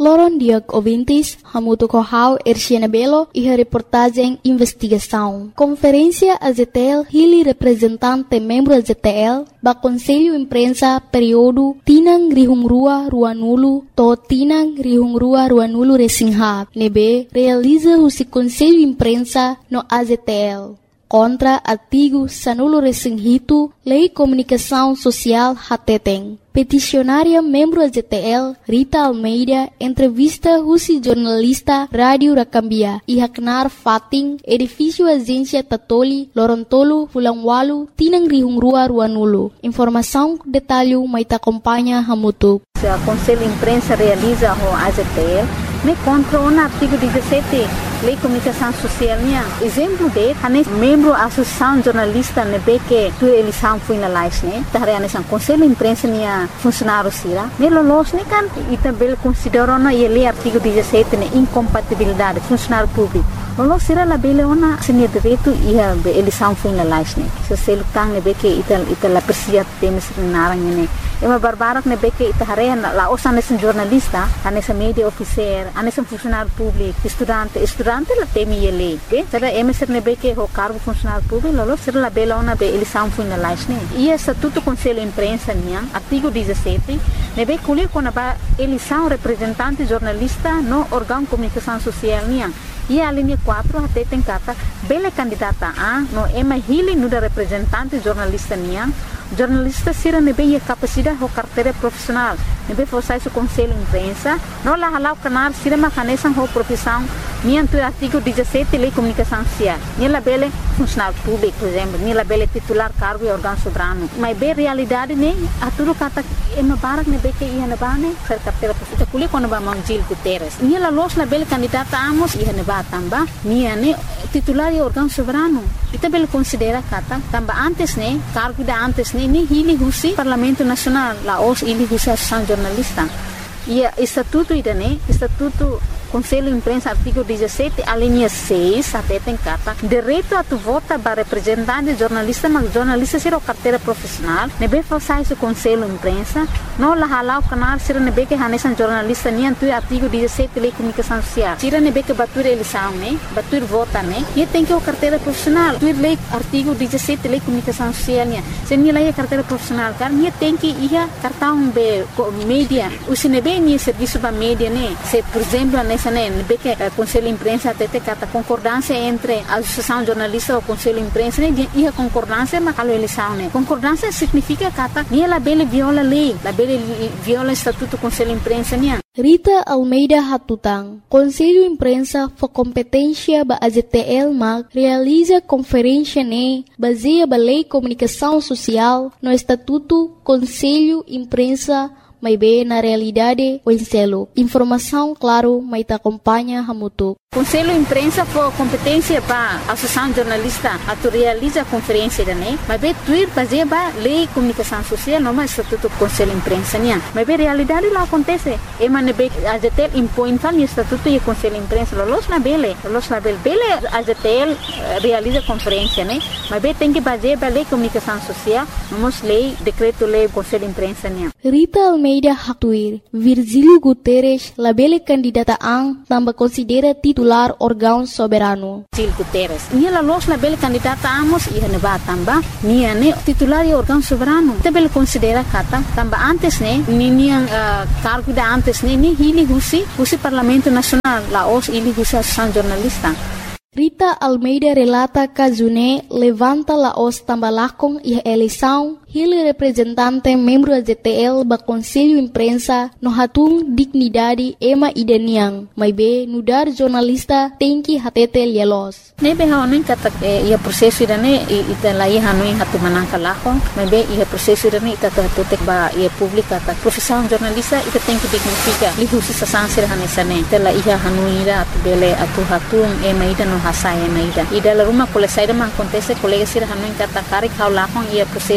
Loron Diag Ovintis, Hamuto Kohau, Erciana Belo e a reportagem Investigação. Conferência AZTL, Hili representante membro AZTL, ba Conselho Imprensa período Tinang Rihungrua Ruanulo, to Tinang Rihungrua Ruanulo Resinghab, nebe realiza o Conselho Imprensa no AZTL. Contra artigo Sanulo Resinghito, Lei Comunicação Social Hateteng. Peticionária membro AZTL, Rita Almeida, entrevista Rusi jornalista Rádio Rakambia, e Haknar Fating, edifício Agência Tatoli, Lorontolo, Fulangwalu, Tinang Rihungrua Ruanulo. Informação, detalhe, Maita acompanha Hamutuk. O Conselho Imprensa realiza o AZTL, me contra o artigo 17, Lei Comunicação Social. Exemplo de, membro da Associação Jornalista, que tu eleição foi na live, né? O Conselho Imprensa funcionário sira. Nelolos ne kan itabel considero na ele artigo 17 ne incompatibilidade funcionário público. Lolo sira la bele ona senia direito e a eleição foi na live ne. Se selu tang ne beke itala persia temes narang ne. Ema barbarak ne beke itahare la osa nesse jornalista, nesse media officer, nesse funcionário público, estudante la temi ele. Será emeser ne beke o cargo funcionário público, lolo sira la bele ona be eleição foi na live ne. E estatuto Conselho Imprensa niang artigo 17, nebe kulir kona ba eleição representante jornalista no órgão comunicação social niang. E a linha 4 até tem kata bele candidata a no ema hili nuda representante jornalista niang. Jornalista sira nebe capacidade ou carteira profissional. Nebe forçar o Conselho Imprensa, não la halau canar sira macanesan ou profissão niang tu artigo 17 Lei Comunicação Social. Nila bele funcionário público, por exemplo, nila bele titular cargo e órgão soberano. Mas bem realidade ne a tudo kata ema barak nebe que ia na bane ser carteira profissional. Kulir quando ba Mangjil Guterres. Nila los na bele candidata amos ia na ba tamba nia ne titular e órgão soberano. Ita bele considera kata tamba antes ne cargo da antes ne ni hili husi Parlamento Nacional la os hili husi Associação Jornalista. E estatuto ida ne estatuto Conselho Imprensa artigo 17 a linha 6 até tem kata direito a tu vota para representante jornalista mas jornalista ser o carteira profissional nebe forçar o Conselho Imprensa não la halau canal ser nebe que hanesan jornalista nem tu artigo 17 Lei Comunicação Social ser nebe que batur eleição né batur vota né e tem que o carteira profissional tu lei artigo 17 Lei Comunicação Social né se nem lei carteira profissional car nem tem que ia cartão be mídia o se nebe nem serviço para mídia né se por exemplo Beke Conselho Imprensa até kata concordância entre a Associação Jornalista e o Conselho Imprensa e a concordância mas a eleição né concordância significa kata nem ela bele viola lei la bele viola estatuto Conselho Imprensa né. Rita Almeida Hatutang, Conselho Imprensa for competência ba AZTL mag realiza conferência ne baseia ba Lei Comunicação Social no estatuto Conselho Imprensa mas bem na realidade o enselo. Informação, claro, mas te acompanha Hamutuk. Conselho Imprensa for competência para a Associação Jornalista a tu realiza a conferência da né, mas bem tuir fazer ba Lei Comunicação Social não mais estatuto Conselho Imprensa né, mas bem realidade lá acontece. E mas bem a AZTL impõe tal estatuto e Conselho Imprensa los na bele a AZTL realiza conferência né, mas bem tem que fazer ba Lei Comunicação Social, vamos lei decreto lei Conselho Imprensa né. Rita Almeida Hatuir, Virgílio Guterres, labele candidata ang tambah considera titular órgão soberano. Virgílio Guterres, nia los labele candidata amos ia neba tambah nia ne titular e órgão soberano. Tabele considera kata tambah antes ne nia cargo da antes ne ni hili husi Parlamento Nacional la os hili husi Associação Jornalista. Rita Almeida relata Kazune levanta la os tambalakong e eleição ele representante membro AZTL ba Conselho Imprensa no hatung dignidade ema ideniang mas be nudar jornalista tem que hatete lielos nebe haonin kata ia prosesso irane ita lai hanuin hatu manangka lakong mas be ia prosesso irane ita hatete ba ia publika ta profissão jornalista ita tem que dignifica li husi sasansir hanesane tela ia hanuira atu bele atu hatung ema ida no hasai ema ida la rumah kole saida ma acontece colega sir hanuin kata kari kau lakong ia prosesso dene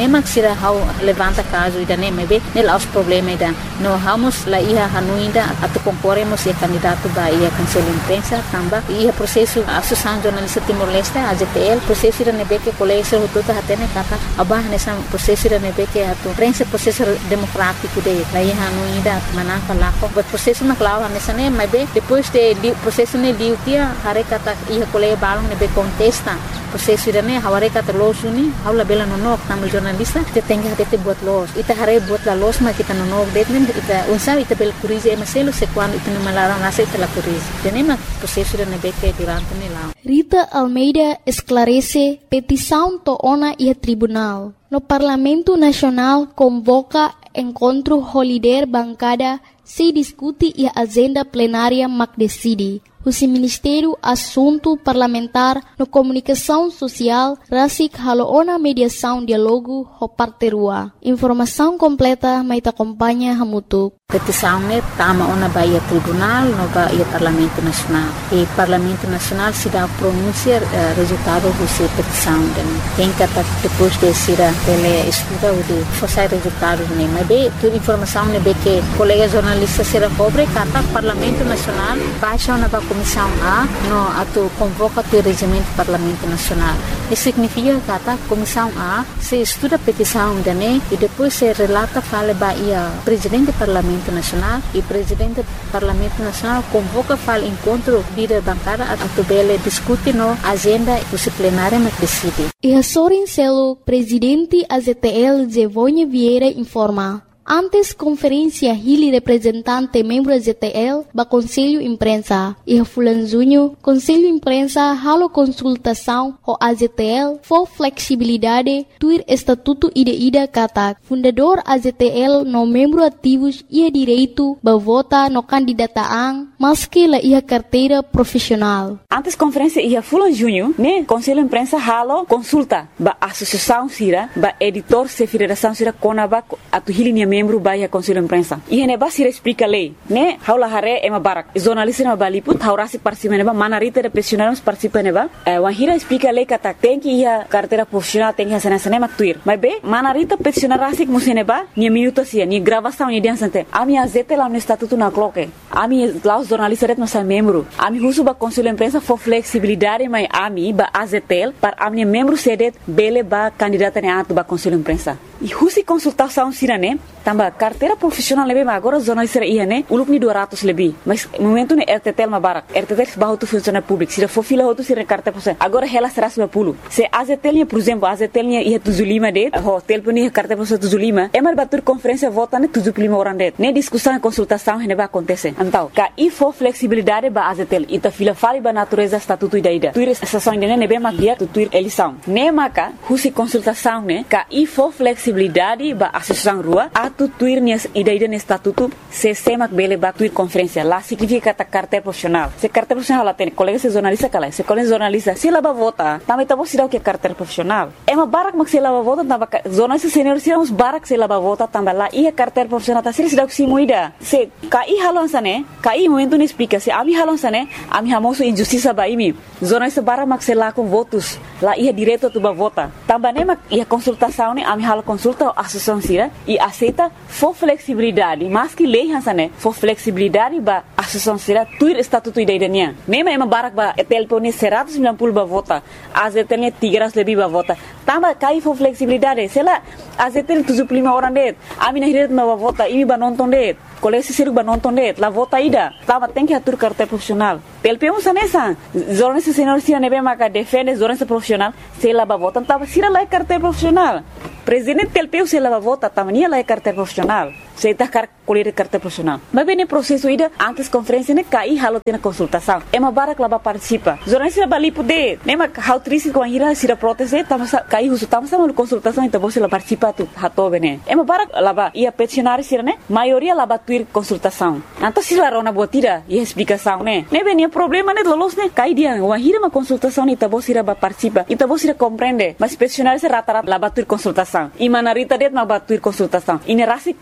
nema sira hau levanta caso ida nema be nel aos problema ida no hamos la ia hanuinda atu concorremos e candidato ba ia conselho imprensa tamba ia processo associação jornalista Timor-Leste AZTL processo ida nebe que colégio hututa hatene kata abah nessa processo ida nebe que atu prensa processo democrático de la ia hanuinda manaka lako but processo na clava nessa ne be depois de processo ne diutia hare kata ia colégio balong nebe contesta processo ida ne haware kata losuni haula bela nonok tamu jornalista te tenga hate buat los ita hare buat la los ma kita nonok detmen ita unsa ita bel curize emaselo se quando ita malara nasa ita la curize tenema processo ida nebe que durante ne lá Rita Almeida esclarece petição toona e tribunal. No Parlamento Nacional convoca encontro holiday bancada se discute e agenda plenária macdecide. O Ministério Assunto Parlamentar no Comunicação Social rasik haloona mediação diálogo ho parterua. Informação completa mai te acompanha hamutuk. Petição ne tama ona baia tribunal no baia Parlamento Nacional. E Parlamento Nacional se dá pronunciar resultado dessa petição. Tem que depois de ser ele estuda o de forçar resultados ne. Mas bem, toda informação ne be que colega jornalista será pobre kata Parlamento Nacional baixa ona ba Comissão A no atu convoca o regimento do Parlamento Nacional. Isso significa que Comissão A se estuda a petição dane e depois se relata fala baia presidente do Parlamento Nacional e presidente do Parlamento Nacional convoca fala encontro líder bancada atu bele discute no agenda plenária mas decide. E a Sorin Celo, presidente AZTL Zevonha Vieira informa. Antes conferência Hili representante membro AZTL ba Conselho Imprensa e Fulan Junho Conselho Imprensa halo consultação ho AZTL for flexibilidade tuir estatuto ida kata fundador AZTL no membro ativos ia direito ba vota no candidataan maski la ia carteira profissional. Antes conferência ia Fulan Junho ne Conselho Imprensa halo consulta ba associação sira ba editor se federação sira konaba atu Hili membro baia Conselho Imprensa. E ne basira explica lei, né? Haula hare ema barak. Jornalista na baliput haurasi participa neba manarita de profissionais participa neba. Wahira explica lei kata tem que ia carteira profissional tem que sana sana maktuir. Mas be manarita profissional rasik museneba ni minuto sia ni gravação ni dia sante. Ami azete lá no estatuto na cloque. Ami lá os jornalistas ret nossa membro. Ami husu ba Conselho Imprensa for flexibilidade mas ami ba azetel para ami membro sedet bele ba candidata ne atu ba Conselho Imprensa. E husi consultação sirane tamba carteira profissional lebe mas agora jornalista ia ne uluk ni 200 lebih mas momento ne RTTL ma barak RTTL bahu tu funcionário público sira for fila hotu sira carteira profissional agora ela será 10 se AZTL ia por exemplo AZTL ia tuzulima de ho telefone carteira profissional tuzulima é mar batur conferência vota ne tuzulima orang de ne discussão e consultação ne vai acontecer então ka e for flexibilidade ba AZTL ita fila fali ba natureza estatuto ida tuir estação de ne be ma dia tu tuir eleição ne maka husi consultação ne ka e for flexibilidade ba associação rua tu tuir nias ida no estatuto se semak bele ba tuir conferência lá significa ta carteira profissional se carteira profissional lá tem colega se jornalista kala se colega jornalista se lá ba vota também tá você dá o que é carteira profissional é uma barak mak se lá ba vota tamba jornalista senior se uns barak se lá ba vota também lá e a carteira profissional tá se dá o que muida se kai halon sane kai momento ne explica se ami halon sane ami hamoso injustiça ba imi jornalista barak mak se lá com votos lá ia direito tu ba vota também ne mak ia consultação ne ami hal consulta a associação sira e aceita for flexibilidade mas que lei hansane for flexibilidade ba associação sira tuir estatuto idaiania nema ema barak ba telefone 190 ba vota AZTL 300 lebih ba vota tamba kai for flexibilidade sela AZTL 75 orang det amina hiret ba vota imi ba nonton det colégio siru ba nonton det la vota ida tamba tem que atur carteira profissional telpeu sanesa jornalista senior sira nebe maka defende jornalista profissional sela ba vota tamba sira la carteira profissional presidente telpeu se la vota tamania la carteira profissional se está colher carteira profissional mas bem no processo ida antes conferência ne cai halo tem consultação é uma barak lá participa jornalista bali poder nema how triste com a ira se proteste tama cai uso tama sama consultação então você lá participa tu hato bene é uma barak lá ia peticionar sira ne maioria lá tuir consultação então se lá rona botira e explicação ne bem problema ne lolos ne cai dia uma ira uma consultação então você lá participa então você compreende mas peticionar se rata lá tuir consultação e manarita det ma tuir consultação e ne rasi contra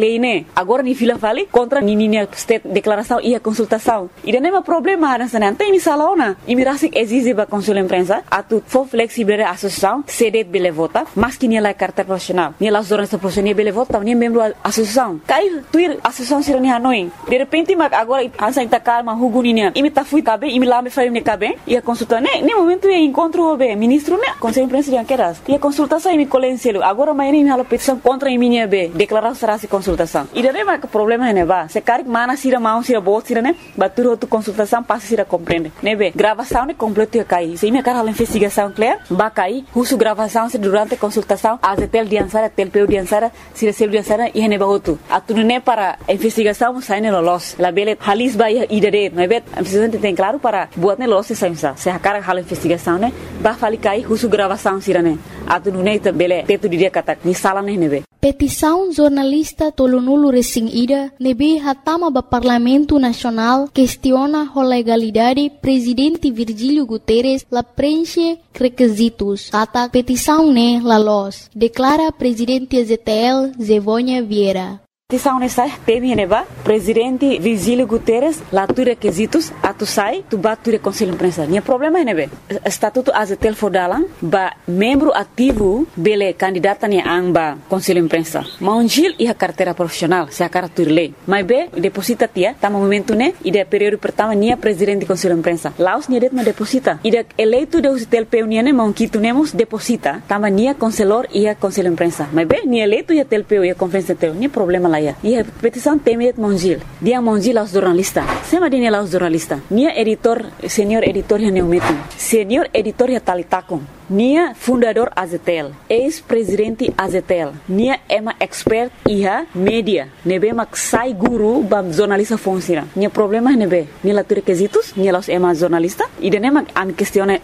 lei, né? Agora ni fila fale contra ninha state declaração e a consultação. E não é um problema, não tem missala ona. E mirasi exige ba conselho imprensa, atu for flexível a associação, cede bele vota, mas que nia carta profissional. Nia las zornista profissional bele vota, nia membro associação. Cai tuir associação sirani hanoi. De repente, agora ansa intakar ma huguninia. Imi ta fui cabe, imi lá me faz me cabe. E a consulta, né? Nem momento é encontro o ministro, né? Conselho imprensa de anqueras. E a consultação imi colenselo. Agora amanhã imi hala petição contra imi nia be. Declaração será se consultação. E daí mas problema é ba. Se carik mana sira mão sira bot sira né? Batur outro consultação passa sira compreende. Né be? Gravação né completo ia cair. Se imi cara hala investigação clear, ba cair. Husu gravação se durante consultação, a zetel diansara, telpeu diansara, sira selu diansara e ne ba outro. Atu né para investigação sai ne lolos. La bele halis ba ia idere. Né be? A precisão tem claro para buat ne lolos se a cara hala investigação né? Ba fali cair husu gravação sira né? Atu né bele teto dia kata ni sala né be. Petição jornalista Tolonulu Resing Ida nebe hatama ba Parlamento Nacional questiona a legalidade presidente Virgílio Guterres la preenche requisitos. Kata petição ne la los. Declara presidente ZTL Zevônia Vieira. Petição nessa teme neba presidente Virgílio Guterres lá tu requisitos atu sai tu batu conselho imprensa. Nia problema nebe estatuto azetel fodalang ba membro ativo bele candidata ni amba conselho imprensa. Maunjil e a carteira profissional se a cartur lei. Mas be deposita tia tama momento ne ide período pertama nia presidente conselho imprensa. Laos nia det ma deposita. Ide eleito de usitel peunia ne maunkitu nemos deposita tama nia conselor e a conselho imprensa. Mas be nia eleito e a telpeu e a conferência tel ni problema e a petição tem Monjil. Dia Monjil aos jornalistas. Sema dia aos jornalistas. Nia editor, senhor editor ya neumetin. Senhor editor ya talitakon. Nia fundador Azetel. Ex-presidente Azetel. Nia ema expert iha media. Nebe mak sai guru bam jornalista funciona. Nia problema nebe. Nia la requisitos. Nia los ema jornalista. E de nema am questione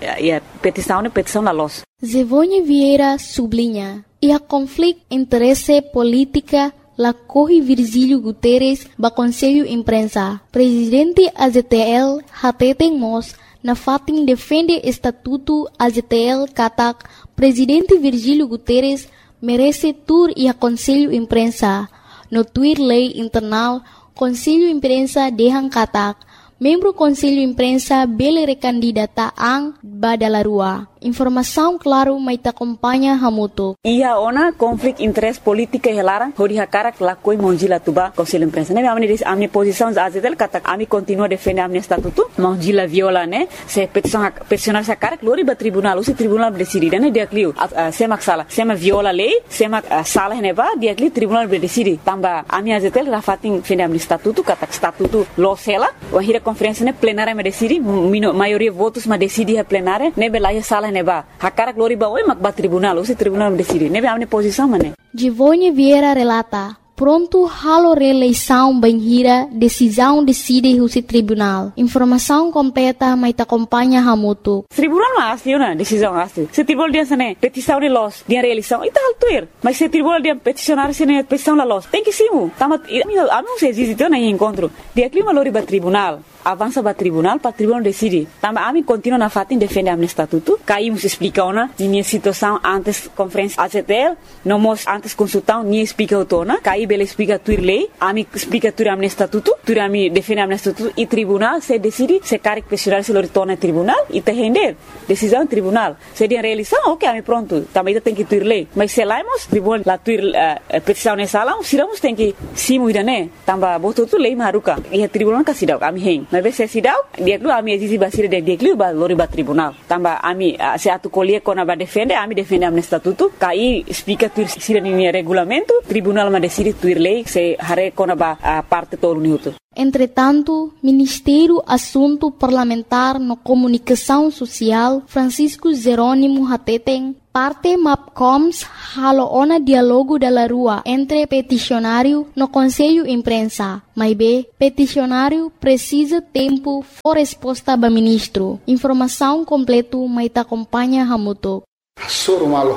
petição la los. Zevônia Vieira sublinha. E a conflito interesse política la corre Virgílio Guterres ba Conselho Imprensa. Presidente AZTL hateten mos na fatin defende estatuto AZTL katak Presidente Virgílio Guterres merece tur e a Conselho Imprensa. No tuir lei internal Conselho Imprensa dehang katak membro Conselho Imprensa bele recandidata ang badalarua. Informação claro mai ta acompanha hamuto. Ia ona conflito interesse política e lara hori hakara la koi monjila tuba Conselho Imprensa. Ne amni posição azetel kata ami continua defender amni estatuto. Monjila viola ne se peticionar sa cara glori ba tribunal, o tribunal decide ne dia clio. Semak sala, sema viola lei, sema sala ne ba dia clio tribunal decide. Tamba ami azetel rafatin defender amni estatuto kata estatuto lo sela, o hira conferência ne plenária me decide, maioria votos ma decide a plenária, ne belaya sala neba hakara glori ba oi makba tribunal o tribunal decide nebe amne posição mané. Zevônia Vieira relata pronto halo reeleição banhira decisão decide o tribunal. Informação completa mai ta acompanha hamuto. Tribunal mas asli na decisão asli. Se tribunal dia sane petição de los dia reeleição ita altuir. Mas se tribunal dia peticionar sene petição la los. Tem que simu. Tama amigo se existe na encontro. Dia clima lori ba tribunal. Avança para tribunal decide. Tamba ami continua na fatin defende amne estatuto. Caímos explica ona minha situação antes conferência AZTL, nomos antes consultão ni explica autona. Caí bele explica tuir lei, ami explica tuir amne estatuto, tuir ami defende amne estatuto e tribunal se decide se carik pessoal se lo retorna tribunal e te render decisão tribunal. Se dia reeleição, ok, ami pronto. Também tem que tuir lei. Mas se laimos tribunal la tuir petição nessa sala, siramos tem que simu idane. Tamba botou tu lei maruka. E tribunal kasidau ami hen. Mas se sidau dia lu ami exige basira dia lu ba lori ba tribunal tamba ami se atu colie kona ba defende ami defende amne estatuto kai explica tuir sira ni regulamento tribunal ma decide tuir lei se hare kona ba parte todo minuto. Entretanto, Ministério Assunto Parlamentar no Comunicação Social Francisco Jerônimo Hateten parte MAPCOMS haloona diálogo da rua entre peticionário no Conselho Imprensa. Mas B, peticionário precisa tempo for resposta ba ministro. Informação completo mai ta acompanha hamuto. Sorumal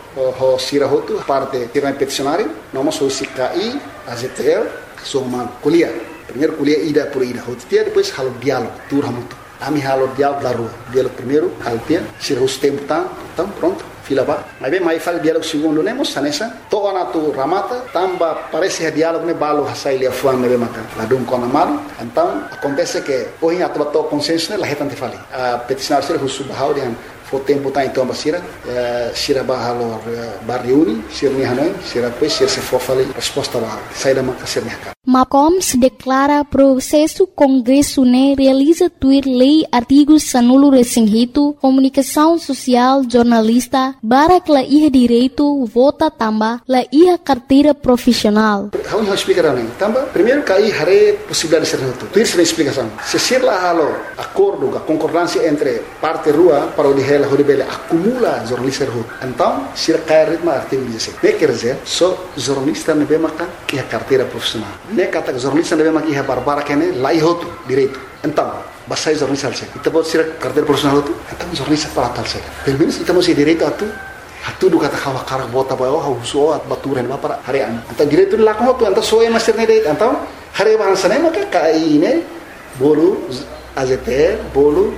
ho sirahotu parte tiran peticionário, nós o CKI, AZTL, sorumal kuliah. Primeiro kuliah ida por ida, hotia depois halo diálogo, tur hamuto. Ami halo diálogo da rua. Diálogo primeiro, haltia, sirahus tempo tão pronto. fila ba. Mas bem, mais fala diálogo segundo nemos sanesa. Toa na tu ramata, tamba parece diálogo ne balo hasai lia fuan ne maka. Ladum kona malu. Então acontece que hoje a tua consenso ne la hetante fali. A peticionário ser husu bahau dian fo tempo tá então basira, sira bahalo barriuni, sira ni hanoi, sira pois sira se for fali resposta lá. Sai da maka sira ni haka. MAPCOMS declara processo Congresso ne realiza tuir lei artigos sanulo resinhito, comunicação social, jornalista, barak la iha direito, vota tamba, la iha carteira profissional. Vamos explicar também. Tamba, primeiro que aí hare possibilidade de ser reto. Tuir sem explicação. Se ser lá halo acordo, a concordância entre parte rua para o dihela horibele acumula jornalista reto. Então, sira cai ritmo artigo 16. Ne quer dizer, só jornalista ne bemaka que a carteira profissional. Ne kata jornalista ne bemaka que a barbara que ne lá ihoto direito. Então, basai jornalista alse. Ita pode ser carteira profissional tu. Então jornalista para tal se. Pelo menos ita mesti direito atu. Hatu do kata kawa karak bota bayo hauso at baturan ba para harian. Então direito lá com tu, então só é master ne direito. Então, hari bahasa ne maka kai ne bolu AZT, bolu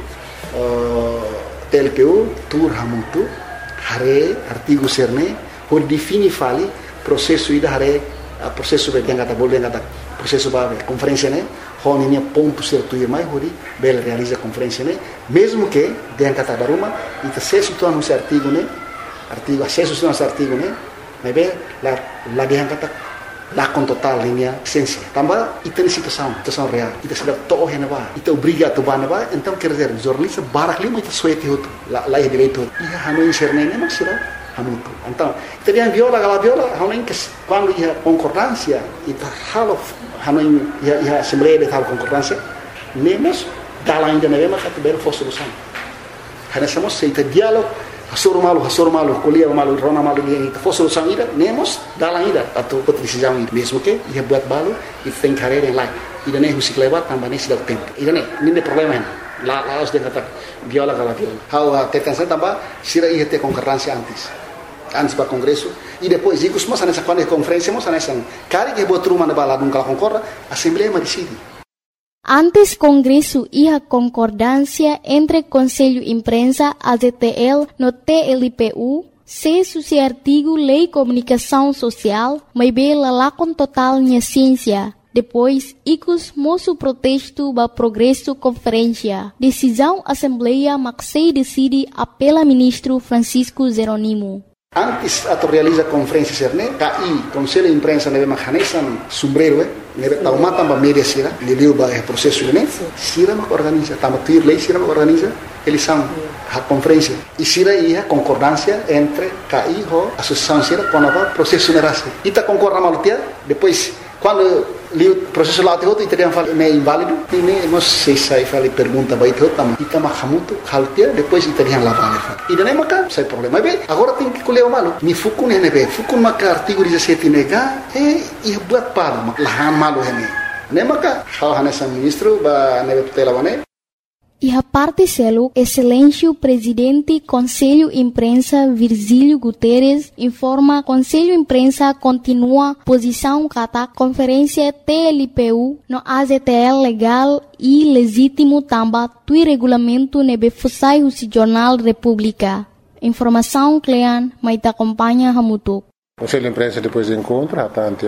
TLPU, tur hamutu, hare artigo serne, por defini fali processo ida hare processo be yang kata bolu yang kata processo ba conferência ne. Honinya ponto certo e mais hori bel realiza conferência né mesmo que den kata daruma ita acesso tu no artigo né artigo acesso no artigo né mas bem la den kata la com total linha essência também ita situação real ita sedap to hena ba ita obriga tu bana ba então quer dizer jornalista barak lima ita suete hotu la direito ia hanu inserne né mas será hamutu então ita dia viola hanu que quando ia concordância ita halo hanu ia assembleia de tal concordância nemos dala ainda na mesma categoria for solução hana somos seita diálogo hasor malu colia malu rona malu dia for solução ida nemos dala ainda atau decisão mesmo que ia buat balu e tem carreira lá ida nem se levar também nesse dá tempo ida nem problema lá os de kata viola how tetansa também sira ia ter concordância antes para congresso e depois digo mas nessa quando é conferência mas nessa cara que botou uma na bala nunca concorda assembleia decide. Antes Congresso ia concordância entre Conselho Imprensa, AZTL, no TLPU, se artigo Lei Comunicação Social, mas bela lá com total minha ciência. Depois, icos moço protesto ba progresso conferência. Decisão Assembleia Maxei decide apela ministro Francisco Jeronimo. Antes ato realiza conferência serne, KI, Conselho de Imprensa neve mahanesan sombrero, neve taumata ba media sira, leliu ba processo ne, sira ma organiza, tama tuir lei sira ma organiza, eleição a conferência. E sira ia concordância entre KI ho associação sira com a processo nerase. Ita concorda malutia, depois quando li o processo lá te outro e teriam falado é inválido, e nem não sei se aí falei pergunta vai ter outra, mas ita mahamutu haltia depois teriam lá vale. E daí maca sai problema. Bem, agora tem que colher o malo. Mi fukun hene be, fukun maca artigo 17 nega e buat para lahan malo hene. Nem maca hal hanesa ministro ba nebe tutela wane. E a parte selo, excelência presidente Conselho Imprensa Virgílio Guterres informa Conselho Imprensa continua posição kata conferência TLPU no AZTL legal e legítimo tamba tui regulamento nebe fusai husi Jornal República. Informação Clean, mas te acompanha Hamutuk. Conselho de Imprensa depois do encontro,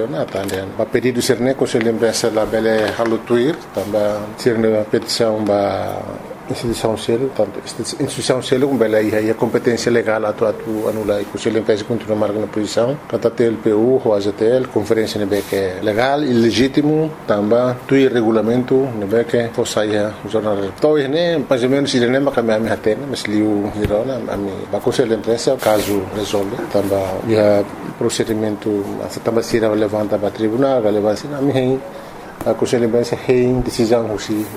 a pedido ser né Conselho de Imprensa lá bele halutuir, também ser na petição ba instituição selo, tanto instituição selo com bele aí a competência legal atu anular. Conselho de Imprensa continua marcando a posição, kata TLPU, o AZTL, conferência nebe que é legal e legítimo, também tuir regulamento nebe que fosse o jornal. Então né mais ou menos ele nem macam a hatena, mas liu hirona a Conselho de Imprensa caso resolve, também procedimento também será levanta para tribunal, relevância na minha a Conselho de Imprensa tem decisão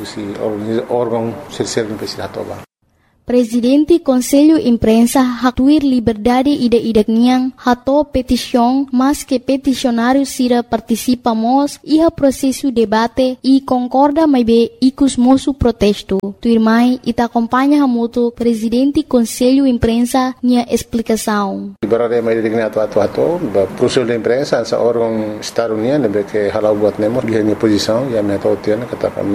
órgão ser precisa tomar. Presidente Conselho Imprensa hatuir liberdade ida-idakniang hato petição, mas que peticionário sira participamos e a processo debate e concorda mais bem icos moço protesto. Tuirmai ita acompanha hamuto Presidente Conselho Imprensa nia explicação. Liberdade mais digna atu Conselho de Imprensa essa órgão Estado União que halau buat nemo dia minha posição e a minha tautiana kata